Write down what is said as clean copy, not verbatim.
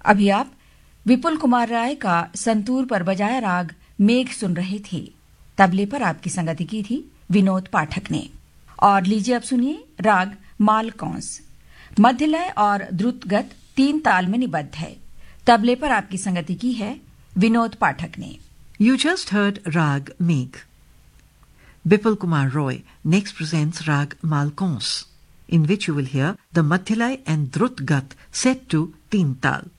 अभी आप विपुल कुमार राय का संतूर पर बजाया राग मेघ सुन रहे थे। तबले पर आपकी संगति की थी विनोद पाठक ने। और लीजिए अब सुनिए राग मालकौंस। मध्य लय और द्रुत गत 3 ताल में निबद्ध है। तबले पर आपकी संगति की है विनोद पाठक ने। You just heard Rag Megh. Bipul Kumar Roy next presents Rag Malkons, in which you will hear the Madhyalay and Drut Gat set to Teen Tal.